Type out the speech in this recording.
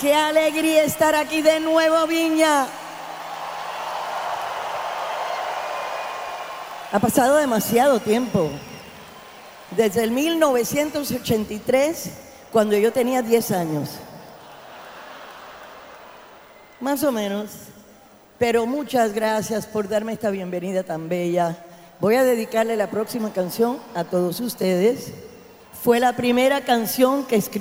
Qué alegría estar aquí de nuevo, Viña. Ha pasado demasiado tiempo. Desde el 1983, cuando yo tenía 10 años. Más o menos. Pero muchas gracias por darme esta bienvenida tan bella. Voy a dedicarle la próxima canción a todos ustedes. Fue la primera canción que escribí.